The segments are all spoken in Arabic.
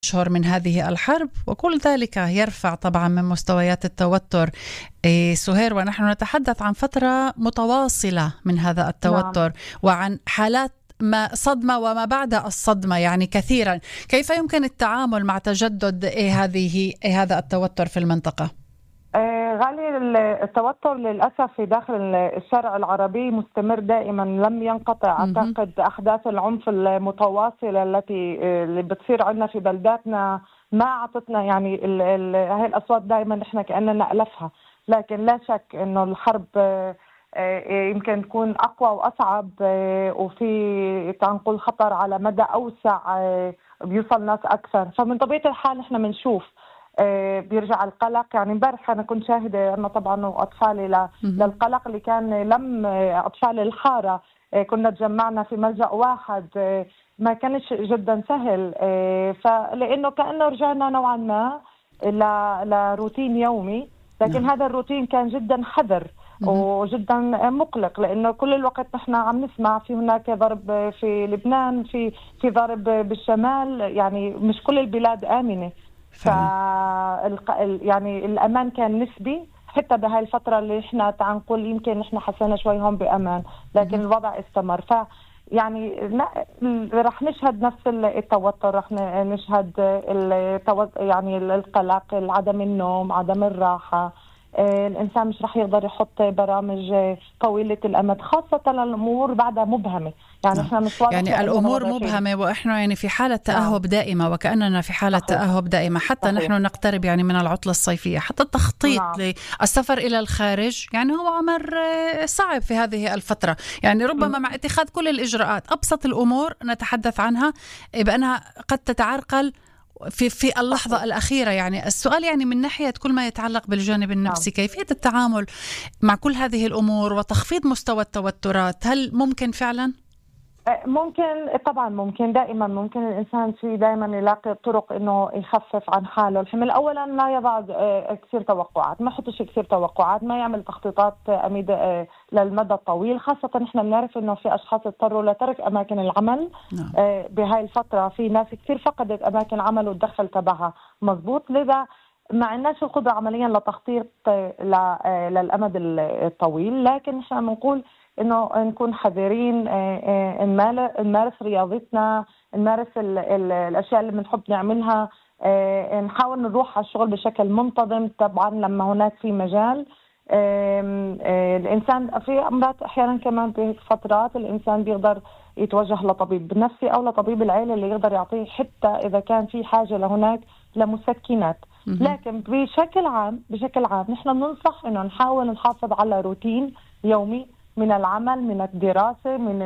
أشهر من هذه الحرب، وكل ذلك يرفع طبعا من مستويات التوتر. سهير، ونحن نتحدث عن فترة متواصلة من هذا التوتر. نعم. وعن حالات ما صدمة وما بعد الصدمة يعني كثيرا. كيف يمكن التعامل مع تجدد هذا التوتر في المنطقة؟ غالي، التوتر للأسف في داخل الشارع العربي مستمر دائما، لم ينقطع. أعتقد أحداث العنف المتواصلة اللي بتصير عندنا في بلداتنا ما عطتنا يعني هاي الأصوات دائما نحن كأننا نألفها، لكن لا شك إنه الحرب يمكن تكون أقوى وأصعب، وفي تنقل خطر على مدى أوسع، بيوصل ناس أكثر. فمن طبيعة الحال نحن بنشوف بيرجع القلق. يعني امبارح أنا كنت شاهدة أنا طبعا وأطفالي للقلق اللي كان لم أطفال الحارة. كنا تجمعنا في ملجأ واحد، ما كانش جدا سهل، فلأنه كأنه رجعنا نوعا ما لروتين يومي، لكن هذا الروتين كان جدا حذر وجدا مقلق، لأنه كل الوقت نحن عم نسمع في هناك ضرب في لبنان، في ضرب بالشمال، يعني مش كل البلاد آمنة. يعني الأمان كان نسبي حتى بهاي الفترة اللي احنا تعنقل يمكن احنا حسينا شوي هون بأمان، لكن الوضع استمر. يعني رح نشهد نفس التوتر، رح نشهد يعني القلق، عدم النوم، عدم الراحة. الإنسان مش رح يقدر يحط برامج طويلة الأمد، خاصة الأمور بعدها مبهمة. يعني إحنا مش واضح يعني الأمور مبهمة، وإحنا يعني في حالة تأهب دائمة، وكأننا في حالة تأهب دائمة حتى نحن نقترب يعني من العطلة الصيفية. حتى التخطيط للسفر إلى الخارج يعني هو أمر صعب في هذه الفترة. يعني ربما مع اتخاذ كل الإجراءات أبسط الأمور نتحدث عنها بأنها قد تتعرقل في اللحظة الأخيرة. يعني السؤال يعني من ناحية كل ما يتعلق بالجانب النفسي، كيفية التعامل مع كل هذه الأمور وتخفيض مستوى التوترات، هل ممكن فعلا؟ ممكن، طبعا ممكن، دائما ممكن الإنسان دائما يلاقي طرق إنه يخفف عن حاله الحمل. أولا لا يضع كثير توقعات، ما يحطش كثير توقعات، ما يعمل تخطيطات أميدة للمدى الطويل. خاصة نحن بنعرف إنه في أشخاص اضطروا لترك أماكن العمل بهاي الفترة. في ناس كثير فقدت أماكن عمل والدخل تبعها مضبوط، لذا ما عندناش القدرة عمليا لتخطيط للأمد الطويل. لكن نحن بنقول إنه نكون حذرين، نمارس رياضتنا، نمارس الأشياء اللي بنحب نعملها، نحاول نروح على الشغل بشكل منتظم طبعا لما هناك في مجال. الإنسان في أمراض أحيانا كمان في فترات الإنسان بيقدر يتوجه لطبيب نفسي أو لطبيب العائلة اللي يقدر يعطيه حتى إذا كان في حاجة لهناك لمسكنات. لكن بشكل عام نحن ننصح إنه نحاول نحافظ على روتين يومي من العمل، من الدراسة، من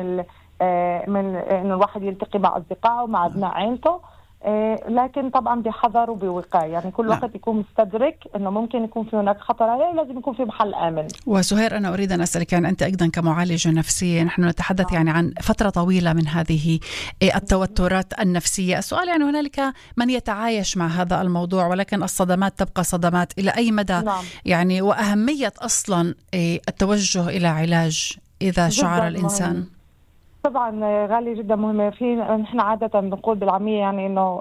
إنه الواحد يلتقي مع أصدقائه، مع أبناء عائلته، لكن طبعا بحذر وبوقاية. يعني كل وقت يكون مستدرك إنه ممكن يكون في هناك خطر عليه، لازم يكون في محل آمن. وسهير، أنا أريد أن أسألك، يعني أنت أيضا كمعالجة نفسية، نحن نتحدث يعني عن فترة طويلة من هذه التوترات النفسية. السؤال يعني هنالك من يتعايش مع هذا الموضوع، ولكن الصدمات تبقى صدمات إلى أي مدى؟ يعني وأهمية أصلا التوجه إلى علاج إذا شعر الإنسان مهم. طبعا غالي جدا مهمة. نحن عادة بنقول بالعامية يعني إنه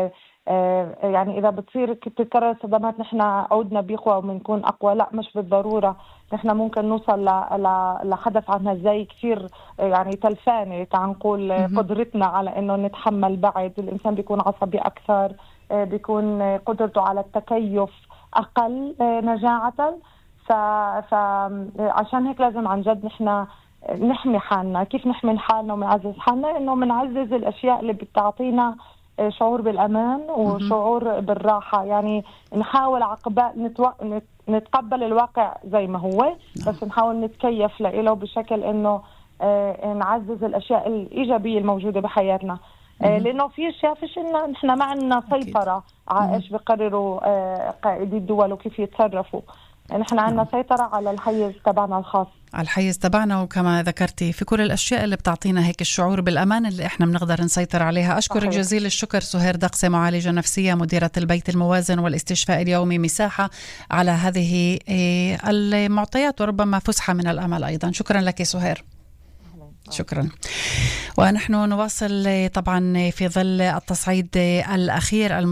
يعني إذا بتتكرر الصدمات نحن عودنا بيقوى وبنكون أقوى. لا، مش بالضرورة. نحن ممكن نوصل لحدث عنها زي كثير يعني تلفانة، تعنقول قدرتنا على إنه نتحمل. بعد الإنسان بيكون عصبي أكثر، بيكون قدرته على التكيف أقل نجاعة. فعشان هيك لازم عن جد نحن نحمي حالنا. كيف نحمي حالنا ونعزز حالنا؟ إنه منعزز الأشياء اللي بتعطينا شعور بالأمان وشعور بالراحة. يعني نحاول عقبال نتقبل الواقع زي ما هو، بس نحاول نتكيف له بشكل إنه نعزز الأشياء الإيجابية الموجودة بحياتنا. لأنه في أشياء فيش إن نحن ما عندنا سيطرة على إيش بقرروا قائدي الدول وكيف يتصرفوا. نحن عندنا سيطرة على الحيز تبعنا الخاص، على الحيز تبعنا، وكما ذكرتي في كل الأشياء اللي بتعطينا هيك الشعور بالأمان اللي إحنا بنقدر نسيطر عليها. أشكرك جزيل الشكر سهير دقسة، معالجة نفسية، مديرة البيت الموازن والاستشفاء اليومي مساحة، على هذه المعطيات وربما فسحة من الأمل أيضا. شكرا لك سهير. شكرا. ونحن نواصل طبعا في ظل التصعيد الأخير